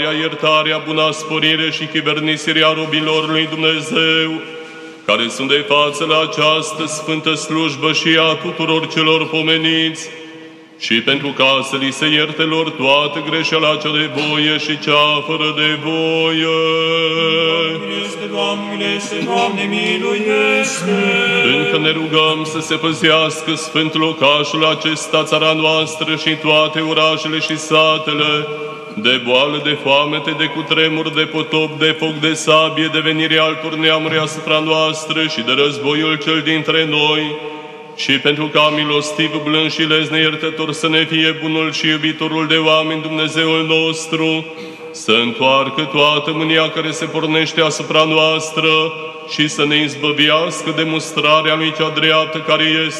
iertarea, buna sporire și chivernisirea robilor lui Dumnezeu, care sunt de față la această sfântă slujbă și a tuturor celor pomeniți, și pentru ca să li se ierte lor toată greșeala cea de voie și cea fără de voie. Doamne, miluiește! Încă ne rugăm să se păzească sfânt locașul acesta, țara noastră și toate orașele și satele, de boală, de foamete, de cutremur, de potop, de foc, de sabie, de venire altor neamuri asupra noastră și de războiul cel dintre noi, și pentru ca milostiv, blând și lezne iertător să ne fie bunul și iubitorul de oameni Dumnezeul nostru, să întoarcă toată mânia care se pornește asupra noastră și să ne izbăvească de mustrarea lui cea dreaptă care este